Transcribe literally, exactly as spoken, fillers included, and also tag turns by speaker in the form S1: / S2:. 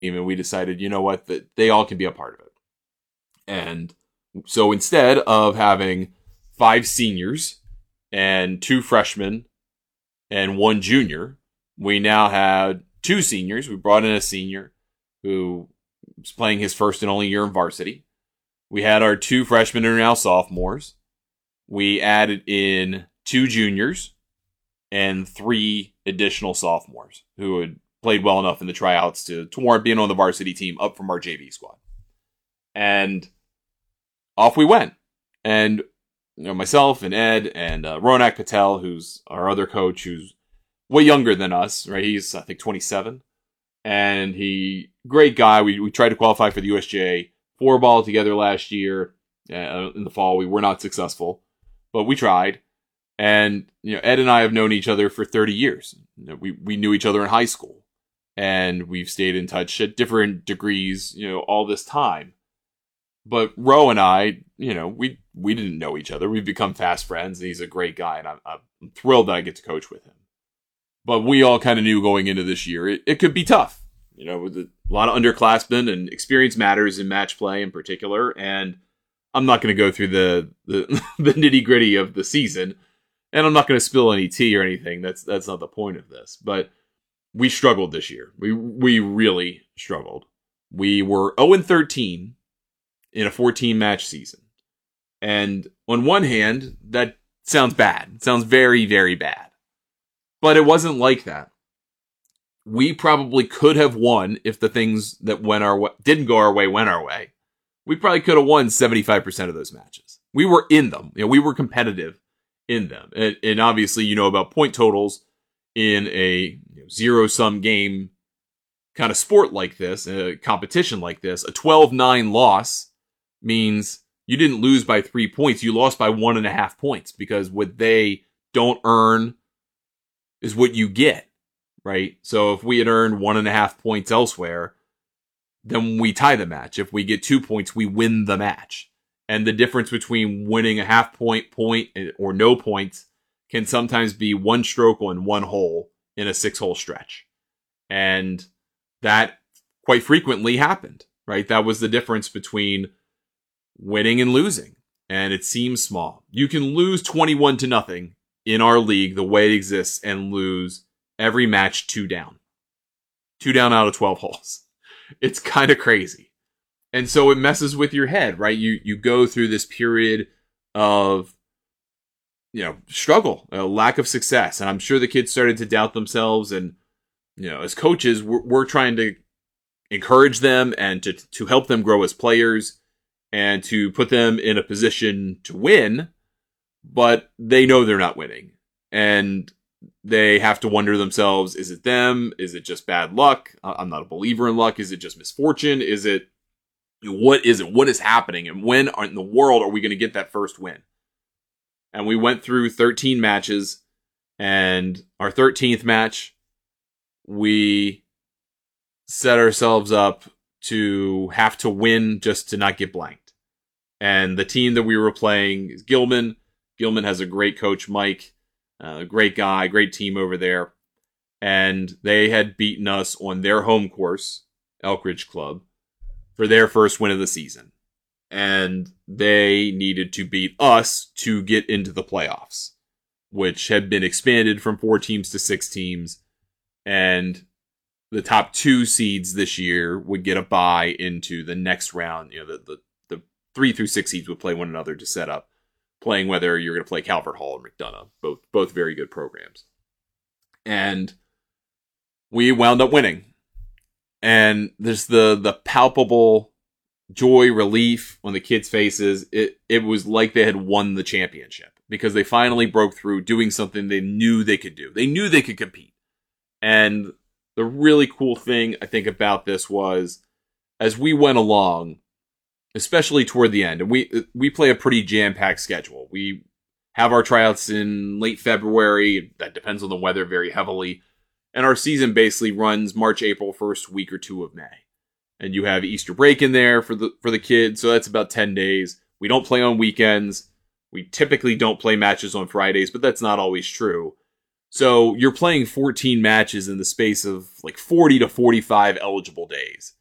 S1: and we decided, you know what, that they all can be a part of it. And so instead of having five seniors and two freshmen and one junior, we now had two seniors. We brought in a senior who was playing his first and only year in varsity. We had our two freshmen who are now sophomores. We added in two juniors and three additional sophomores who had played well enough in the tryouts to, to warrant being on the varsity team up from our J V squad. And off we went. And you know, myself and Ed and uh, Ronak Patel, who's our other coach, who's way younger than us, right? He's, I think, twenty-seven. And he, great guy. We we tried to qualify for the U S J A four ball together last year. Uh, in the fall, we were not successful, but we tried. And you know, Ed and I have known each other for thirty years. You know, we we knew each other in high school, and we've stayed in touch at different degrees, you know, all this time. But Ro and I, you know, we we didn't know each other. We've become fast friends, and he's a great guy, and I'm, I'm thrilled that I get to coach with him. But we all kind of knew going into this year, it, it could be tough. You know, with a lot of underclassmen, and experience matters in match play in particular. And I'm not going to go through the the, the nitty gritty of the season, and I'm not going to spill any tea or anything. That's that's not the point of this. But we struggled this year. We we really struggled. We were oh and thirteen in a fourteen match season. And on one hand, that sounds bad. It sounds very, very bad. But it wasn't like that. We probably could have won if the things that went our way, didn't go our way went our way. We probably could have won seventy-five percent of those matches. We were in them. You know, we were competitive in them. And, and obviously, you know about point totals in a you know, zero-sum game kind of sport like this, a competition like this. A twelve nine loss means you didn't lose by three points. You lost by one and a half points, because what they don't earn is what you get, right? So if we had earned one and a half points elsewhere, then we tie the match. If we get two points, we win the match. And the difference between winning a half point, point, or no points can sometimes be one stroke on one hole in a six-hole stretch. And that quite frequently happened, right? That was the difference between winning and losing. And it seems small. You can lose twenty-one to nothing in our league the way it exists and lose every match two down. Two down out of twelve holes. It's kind of crazy. And so it messes with your head, right? You you go through this period of, you know, struggle, a lack of success. And I'm sure the kids started to doubt themselves. And, you know, as coaches, we're, we're trying to encourage them and to, to help them grow as players and to put them in a position to win. But they know they're not winning. And they have to wonder themselves, is it them? Is it just bad luck? I'm not a believer in luck. Is it just misfortune? Is it, what is it? What is happening? And when in the world are we going to get that first win? And we went through thirteen matches, and our thirteenth match, we set ourselves up to have to win just to not get blanked. And the team that we were playing is Gilman. Gilman has a great coach, Mike. A uh, great guy, great team over there. And they had beaten us on their home course, Elk Ridge Club, for their first win of the season. And they needed to beat us to get into the playoffs, which had been expanded from four teams to six teams. And the top two seeds this year would get a bye into the next round. You know, the, the, the three through six seeds would play one another to set up playing whether you're going to play Calvert Hall or McDonough. Both both very good programs. And we wound up winning. And there's the the palpable joy, relief on the kids' faces. It it was like they had won the championship, because they finally broke through doing something they knew they could do. They knew they could compete. And the really cool thing, I think, about this was, as we went along, especially toward the end, and we we play a pretty jam-packed schedule. We have our tryouts in late February. That depends on the weather very heavily. And our season basically runs March, April, first week or two of May. And you have Easter break in there for the for the kids, so that's about ten days. We don't play on weekends. We typically don't play matches on Fridays, but that's not always true. So you're playing fourteen matches in the space of like forty to forty-five eligible days.